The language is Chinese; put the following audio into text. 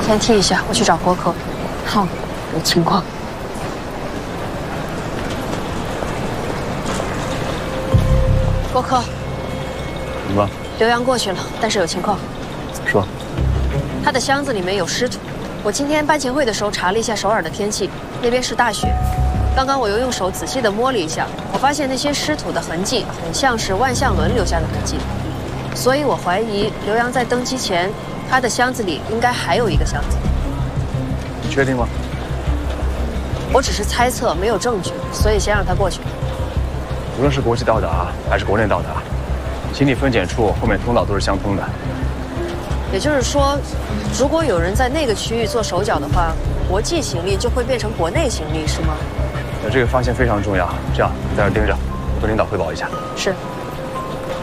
先替一下，我去找郭科。 好，有情况。 郭科， 怎么了？ 刘洋过去了，但是有情况。 说。 他的箱子里面有湿土。我今天班前会的时候查了一下首尔的天气，那边是大雪。刚刚我又用手仔细地摸了一下，我发现那些湿土的痕迹很像是万象轮留下的痕迹，所以我怀疑刘洋在登机前，他的箱子里应该还有一个箱子。 你确定吗？ 我只是猜测，没有证据，所以先让他过去。 无论是国际到达还是国内到达，行李分拣处后面通道都是相通的。 也就是说，如果有人在那个区域做手脚的话，国际行李就会变成国内行李，是吗？ 那这个发现非常重要。这样，你在这盯着，我跟领导汇报一下。 是。